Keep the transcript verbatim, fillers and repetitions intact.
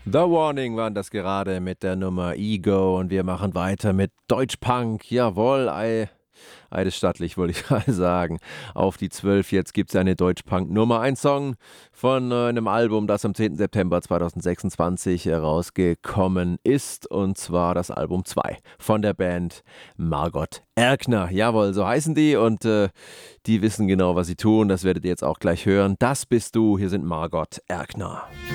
The Warning waren das gerade mit der Nummer Ego und wir machen weiter mit Deutschpunk. Jawohl, ei, eidesstattlich wollte ich mal sagen. Auf die zwölf, jetzt gibt es eine Deutschpunk Nummer eins Song von äh, einem Album, das am zehnten September zweitausendsechsundzwanzig herausgekommen ist. Und zwar das Album zwei von der Band Margot Erkner. Jawohl, so heißen die und äh, die wissen genau, was sie tun. Das werdet ihr jetzt auch gleich hören. Das bist du, hier sind Margot Erkner.